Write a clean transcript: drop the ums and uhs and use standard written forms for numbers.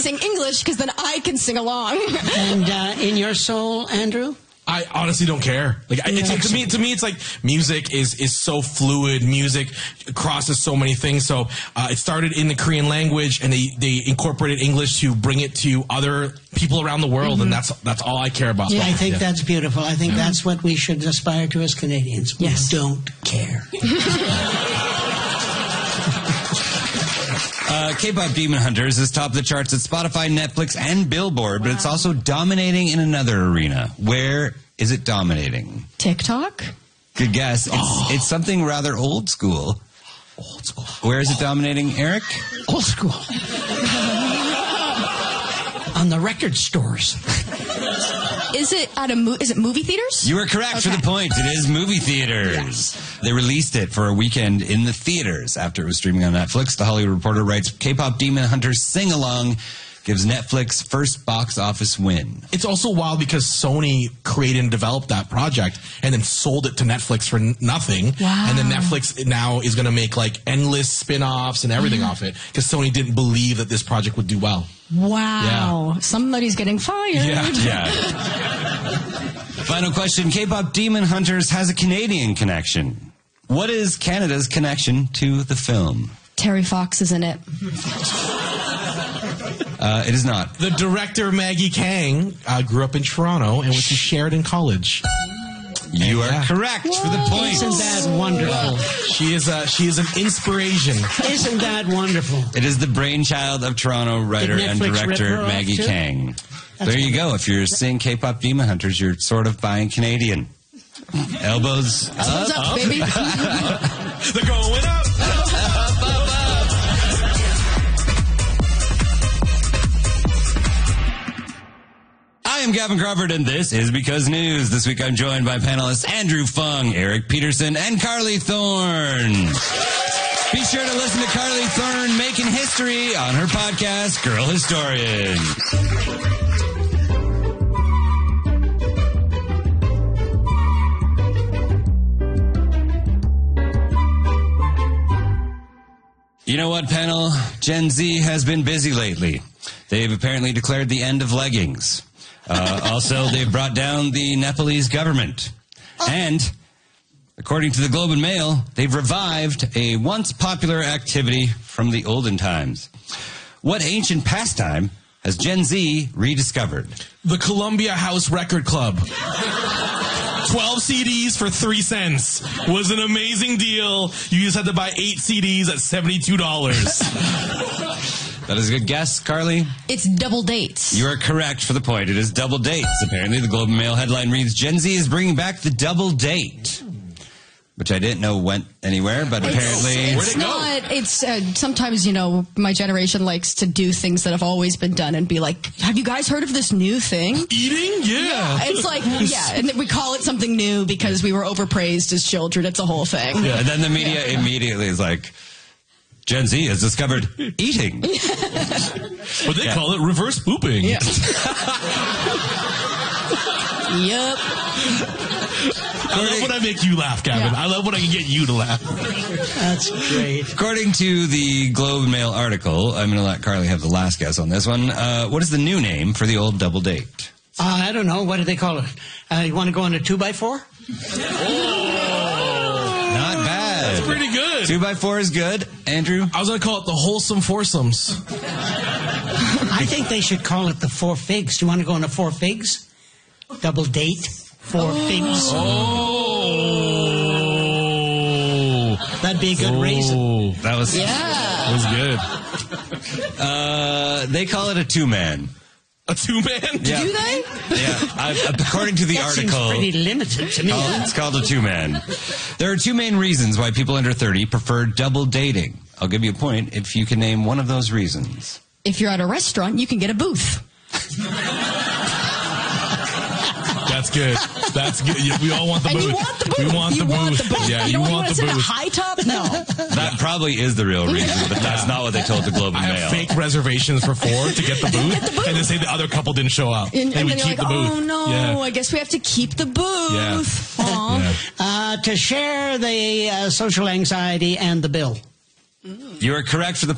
sing English because then I can sing along. And in your soul, Andrew? I honestly don't care. Like to me, it's like music is so fluid. Music crosses so many things. So it started in the Korean language, and they incorporated English to bring it to other people around the world, and that's all I care about. Yeah, I think that's beautiful. I think that's what we should aspire to as Canadians. We don't care. K-pop Demon Hunters has topped the charts at Spotify, Netflix, and Billboard, but it's also dominating in another arena. Where is it dominating? TikTok? Good guess. It's something rather old school. Old school. Where is it dominating, Eric? Old school. On the record stores. Is it is it movie theaters? You are correct for the point. It is movie theaters. Yes. They released it for a weekend in the theaters after it was streaming on Netflix. The Hollywood Reporter writes, K-pop Demon Hunters Sing Along gives Netflix first box office win. It's also wild because Sony created and developed that project and then sold it to Netflix for nothing. Wow. And then Netflix now is going to make like endless spin-offs and everything off it because Sony didn't believe that this project would do well. Wow. Yeah. Somebody's getting fired. Yeah. Final question. K-pop Demon Hunters has a Canadian connection. What is Canada's connection to the film? Terry Fox is in it. It is not. The director, Maggie Kang, grew up in Toronto and went to Sheridan College. You are correct for the point. Isn't that wonderful? She is an inspiration. Isn't that wonderful? It is the brainchild of Toronto writer and director Maggie Kang. There you go. If you're seeing K-pop Demon Hunters, you're sort of buying Canadian. Elbows up, baby. They're going up. I am Gavin Crawford, and this is Because News. This week I'm joined by panelists Andrew Fung, Eric Peterson, and Carly Thorne. Be sure to listen to Carly Thorne making history on her podcast, Girl Historian. You know what, panel? Gen Z has been busy lately. They've apparently declared the end of leggings. Also, they've brought down the Nepalese government. And, according to the Globe and Mail, they've revived a once popular activity from the olden times. What ancient pastime has Gen Z rediscovered? The Columbia House Record Club. 12 CDs for 3 cents was an amazing deal. You just had to buy 8 CDs at $72. That is a good guess, Carly. It's double dates. You are correct for the point. It is double dates. Apparently, the Globe and Mail headline reads, Gen Z is bringing back the double date. Which I didn't know went anywhere, but apparently... Where'd it go? It's sometimes, my generation likes to do things that have always been done and be like, have you guys heard of this new thing? Eating? Yeah. It's like, and we call it something new because we were overpraised as children. It's a whole thing. Yeah, and then the media immediately is like... Gen Z has discovered eating. But they call it reverse pooping. Yeah. Yep. I love when I make you laugh, Gavin. Yeah. I love when I can get you to laugh. That's great. According to the Globe and Mail article, I'm going to let Carly have the last guess on this one. What is the new name for the old double date? I don't know. What do they call it? You want to go on a 2x4? Oh, not bad. That's pretty good. 2x4 is good. Andrew? I was going to call it the Wholesome Foursomes. I think they should call it the 4 Figs. Do you want to go on a 4 Figs? Double date? 4 Figs? Oh. That'd be a good reason. That was good. They call it a 2-man. A 2-man? Yeah. Do they? Yeah. According to the that article... seems pretty limited to me. It's called a 2-man. There are 2 main reasons why people under 30 prefer double dating. I'll give you a point if you can name one of those reasons. If you're at a restaurant, you can get a booth. That's good. That's good. We all want the booth. You want the booth. We want the booth. Yeah, you want the booth. A high top? No. That probably is the real reason, but that's not what they told the Globe and Mail. I have fake reservations for 4 to get the booth, and they say the other couple didn't show up. And we keep keep like, the booth. Oh, no, I guess we have to keep the booth. Yeah. To share the social anxiety and the bill. You are correct for the